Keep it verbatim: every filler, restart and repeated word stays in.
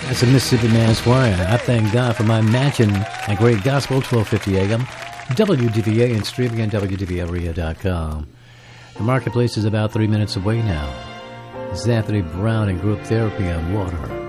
That's a Mississippi Mass Choir. I thank God for my mansion at Great Gospel, twelve fifty A M, W D V A, and streaming at W D V A radio dot com. The marketplace is about three minutes away now. This is Anthony Brown and Group Therapy on Water.